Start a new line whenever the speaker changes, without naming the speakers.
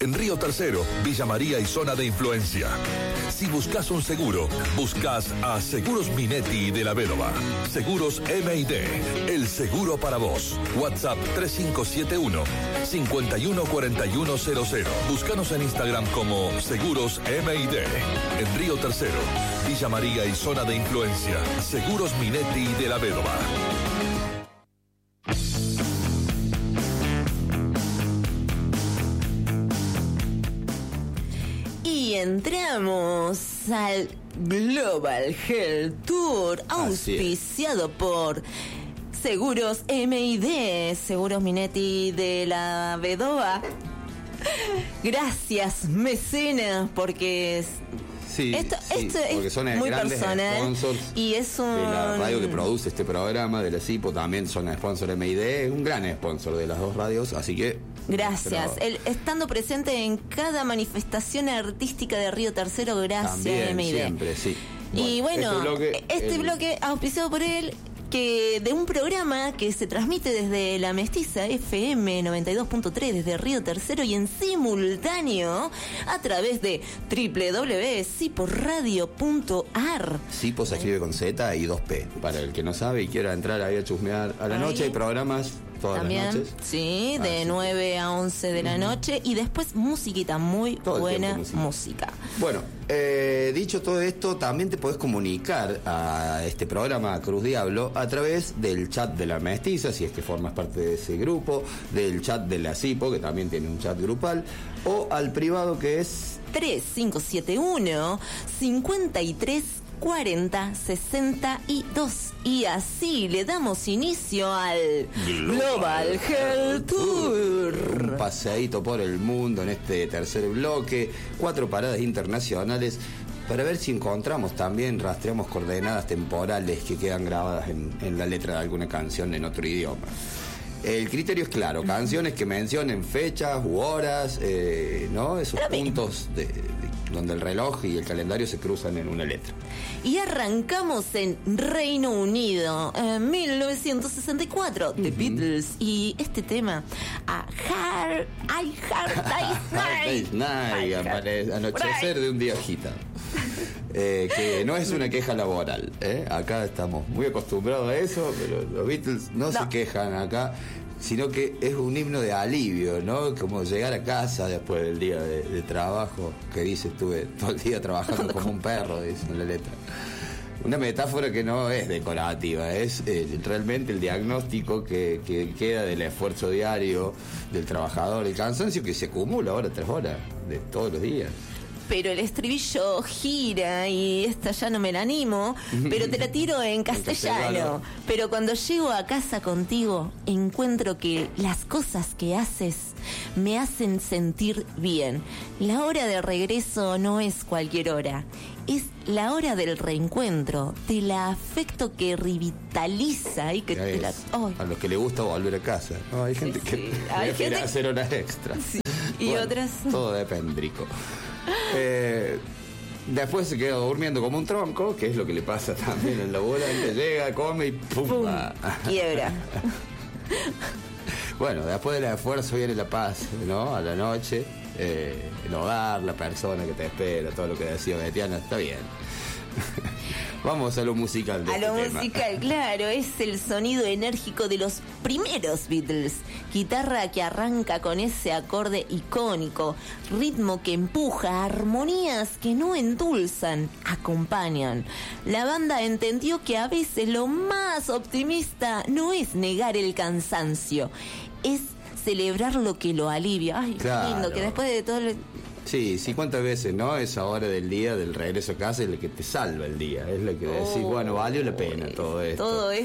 en Río Tercero, Villa María y zona de influencia. Si buscas un seguro, buscas a Seguros Minetti de la Vedova. Seguros M&D, el seguro para vos. WhatsApp 3571-514100. Búscanos en Instagram como Seguros M&D. En Río Tercero, Villa María y zona de influencia. Seguros Minetti de la Vedova.
Y entramos al Global Health Tour, auspiciado por Seguros M&D, Seguros Minetti de la Vedova. Gracias, mecenas, porque esto
porque
es
son
muy
grandes
personal
sponsors
y es un...
de la radio que produce este programa, de la CIPO, también son sponsor M&D, es un gran sponsor de las dos radios, así que...
Gracias. Estando presente en cada manifestación artística de Río Tercero, gracias
también,
M&D.
siempre, sí.
Y bueno, este bloque auspiciado por él, que de un programa que se transmite desde La Mestiza FM 92.3 desde Río Tercero y en simultáneo a través de www.ciporadio.ar.
Cipo se escribe con Z y 2P, para el que no sabe y quiera entrar ahí a chusmear a la noche. Hay programas todas
también,
las noches.
Sí, de 9 a 11 de la noche y después musiquita, muy buena música.
Bueno, dicho todo esto, también te podés comunicar a este programa Cruz Diablo a través del chat de La Mestiza, si es que formas parte de ese grupo, del chat de la CIPO, que también tiene un chat grupal, o al privado que es
3571 53 40 62 y así le damos inicio al Global Health Tour.
Un paseíto por el mundo en este tercer bloque, 4 paradas internacionales para ver si encontramos también, rastreamos coordenadas temporales que quedan grabadas en la letra de alguna canción en otro idioma. El criterio es claro, canciones que mencionen fechas u horas, ¿no? Esos puntos donde el reloj y el calendario se cruzan en una letra.
Y arrancamos en Reino Unido, en 1964, The Beatles, y este tema, Hard Day's Night,
anochecer de un día agitado. Que no es una queja laboral, acá estamos muy acostumbrados a eso, pero los Beatles no se quejan acá, sino que es un himno de alivio, ¿no? Como llegar a casa después del día de trabajo, que dice, estuve todo el día trabajando como un perro, dice en la letra. Una metáfora que no es decorativa, es realmente el diagnóstico que queda del esfuerzo diario del trabajador, el cansancio que se acumula hora tras hora, de todos los días.
Pero el estribillo gira y esta ya no me la animo, pero te la tiro en castellano. Pero cuando llego a casa contigo, encuentro que las cosas que haces me hacen sentir bien. La hora de regreso no es cualquier hora, es la hora del reencuentro, del afecto que revitaliza y que te la...
A los que les gusta volver a casa, ¿no? Hay gente que prefiere hacer horas extras.
Sí. Y bueno, otras...
Todo depende, Rico. Después se queda durmiendo como un tronco, que es lo que le pasa también en la bola. Llega, come y ¡pum!
Quiebra.
Bueno, después del esfuerzo viene la paz, ¿no? A la noche, el hogar, la persona que te espera, todo lo que decía Betiana, está bien. Vamos a lo musical de este tema.
Musical, claro, es el sonido enérgico de los primeros Beatles. Guitarra que arranca con ese acorde icónico, ritmo que empuja, armonías que no endulzan, acompañan. La banda entendió que a veces lo más optimista no es negar el cansancio, es celebrar lo que lo alivia. Ay, claro. Lindo, que después de todo...
Sí, cuántas veces, ¿no? Esa hora del día, del regreso a casa, es la que te salva el día. Es la que decís, bueno, valió la pena todo esto.